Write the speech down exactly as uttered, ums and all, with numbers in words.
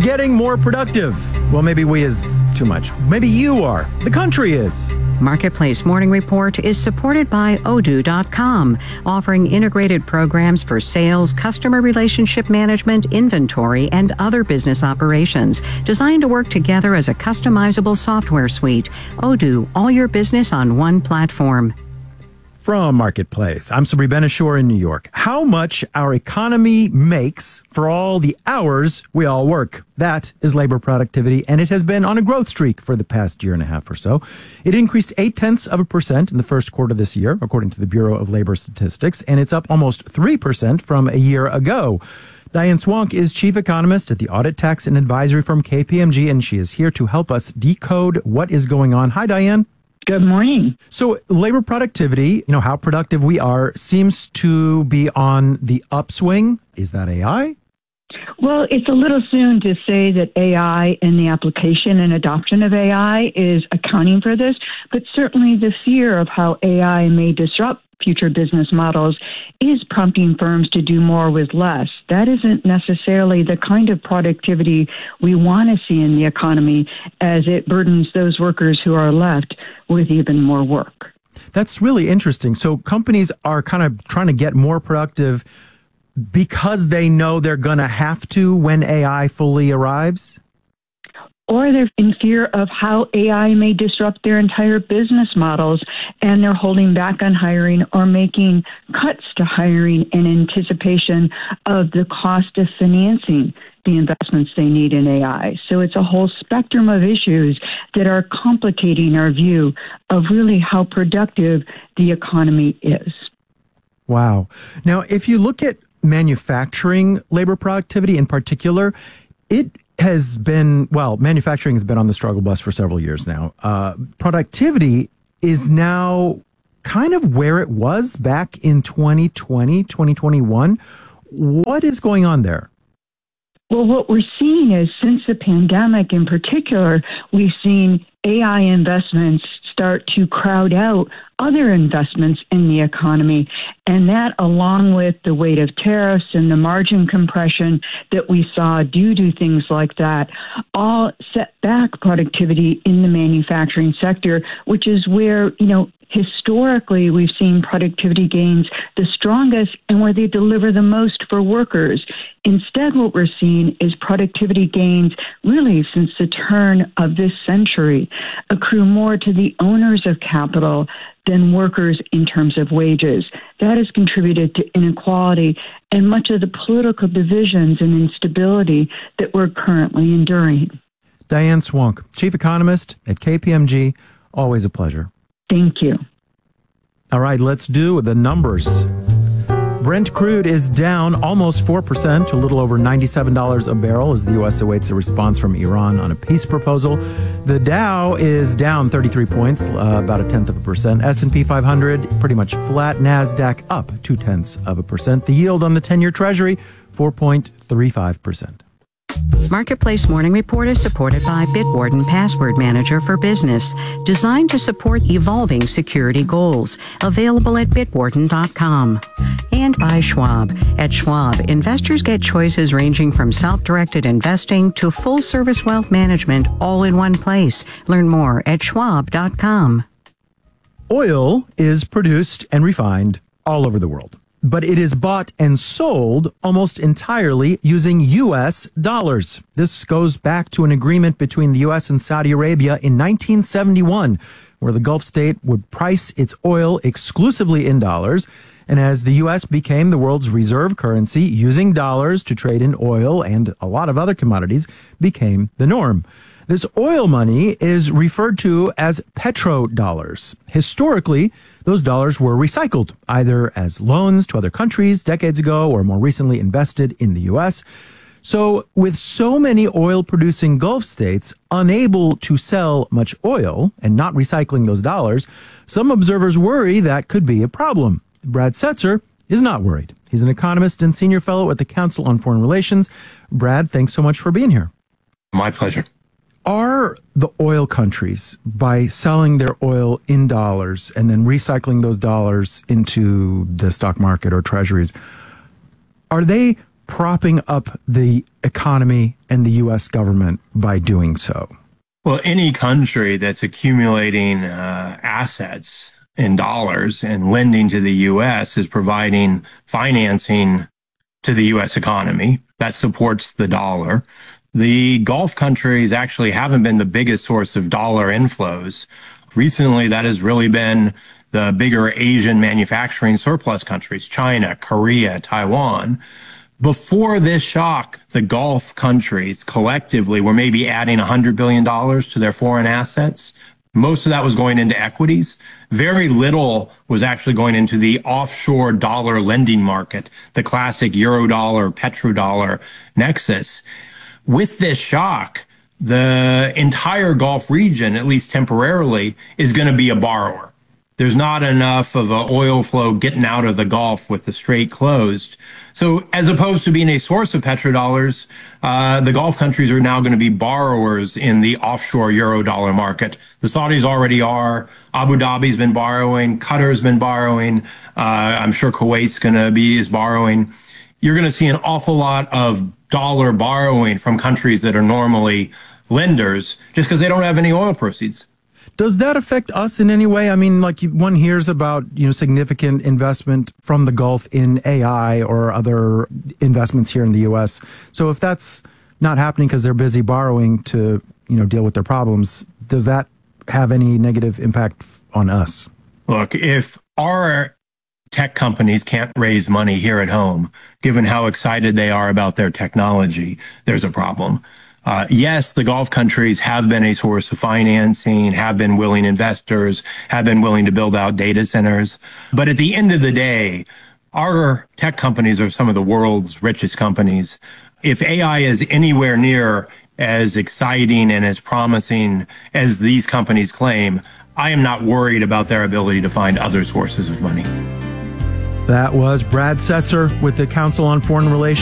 getting more productive. Well, maybe we is too much. Maybe you are. The country is. Marketplace Morning Report is supported by Odoo dot com, offering integrated programs for sales, customer relationship management, inventory, and other business operations, designed to work together as a customizable software suite. Odoo, all your business on one platform. From Marketplace, I'm Sabri Ben-Achour in New York. How much our economy makes for all the hours we all work. That is labor productivity, and it has been on a growth streak for the past year and a half or so. It increased eight tenths of a percent in the first quarter this year, according to the Bureau of Labor Statistics, and it's up almost three percent from a year ago. Diane Swonk is chief economist at the audit, tax, and advisory firm K P M G, and she is here to help us decode what is going on. Hi, Diane. Good morning. So labor productivity, you know, how productive we are, seems to be on the upswing. Is that A I? Well, it's a little soon to say that A I and the application and adoption of A I is accounting for this, but certainly the fear of how A I may disrupt future business models is prompting firms to do more with less. That isn't necessarily the kind of productivity we want to see in the economy, as it burdens those workers who are left with even more work. That's really interesting. So companies are kind of trying to get more productive because they know they're going to have to when A I fully arrives? Or they're in fear of how A I may disrupt their entire business models, and they're holding back on hiring or making cuts to hiring in anticipation of the cost of financing the investments they need in A I. So it's a whole spectrum of issues that are complicating our view of really how productive the economy is. Wow. Now, if you look at manufacturing labor productivity in particular, it has been, well, manufacturing has been on the struggle bus for several years now. Uh, productivity is now kind of where it was back in twenty twenty, twenty twenty-one. What is going on there? Well, what we're seeing is since the pandemic in particular, we've seen A I investments start to crowd out other investments in the economy. And that, along with the weight of tariffs and the margin compression that we saw due to things like that, all set back productivity in the manufacturing sector, which is where, you know, historically we've seen productivity gains the strongest and where they deliver the most for workers. Instead, what we're seeing is productivity gains really since the turn of this century accrue more to the owners of capital than workers in terms of wages. That has contributed to inequality and much of the political divisions and instability that we're currently enduring. Diane Swonk, chief economist at K P M G, always a pleasure. Thank you. All right, let's do the numbers. Brent crude is down almost four percent to a little over ninety-seven dollars a barrel as the U S awaits a response from Iran on a peace proposal. The Dow is down thirty-three points, uh, about a tenth of a percent. S and P five hundred pretty much flat. NASDAQ up two tenths of a percent. The yield on the ten-year Treasury, four point three five percent. Marketplace Morning Report is supported by Bitwarden Password Manager for Business, designed to support evolving security goals. Available at bitwarden dot com. And by Schwab. At Schwab, investors get choices ranging from self-directed investing to full-service wealth management all in one place. Learn more at schwab dot com. Oil is produced and refined all over the world, but it is bought and sold almost entirely using U S dollars. This goes back to an agreement between the U S and Saudi Arabia in nineteen seventy-one, where the Gulf state would price its oil exclusively in dollars. And as the U S became the world's reserve currency, using dollars to trade in oil and a lot of other commodities became the norm. This oil money is referred to as petrodollars. Historically, those dollars were recycled, either as loans to other countries decades ago or more recently invested in the U S. So with so many oil-producing Gulf states unable to sell much oil and not recycling those dollars, some observers worry that could be a problem. Brad Setzer is not worried. He's an economist and senior fellow at the Council on Foreign Relations. Brad, thanks so much for being here. My pleasure. Are the oil countries, by selling their oil in dollars and then recycling those dollars into the stock market or treasuries, are they propping up the economy and the U S government by doing so? Well, any country that's accumulating uh, assets in dollars and lending to the U S is providing financing to the U S economy that supports the dollar. The Gulf countries actually haven't been the biggest source of dollar inflows. Recently, that has really been the bigger Asian manufacturing surplus countries, China, Korea, Taiwan. Before this shock, the Gulf countries collectively were maybe adding one hundred billion dollars to their foreign assets. Most of that was going into equities. Very little was actually going into the offshore dollar lending market, the classic euro-dollar, petrodollar nexus. With this shock, the entire Gulf region, at least temporarily, is going to be a borrower. There's not enough of an oil flow getting out of the Gulf with the Strait closed. So as opposed to being a source of petrodollars, uh, the Gulf countries are now going to be borrowers in the offshore euro-dollar market. The Saudis already are. Abu Dhabi's been borrowing. Qatar's been borrowing. Uh, I'm sure Kuwait's going to be is borrowing. You're going to see an awful lot of dollar borrowing from countries that are normally lenders just because they don't have any oil proceeds. Does that affect us in any way? I mean, like one hears about, you know, significant investment from the Gulf in A I or other investments here in the U S. So if that's not happening because they're busy borrowing to, you know, deal with their problems, does that have any negative impact on us? Look, if our tech companies can't raise money here at home, given how excited they are about their technology, there's a problem. Uh, yes, the Gulf countries have been a source of financing, have been willing investors, have been willing to build out data centers. But at the end of the day, our tech companies are some of the world's richest companies. If A I is anywhere near as exciting and as promising as these companies claim, I am not worried about their ability to find other sources of money. That was Brad Setzer with the Council on Foreign Relations.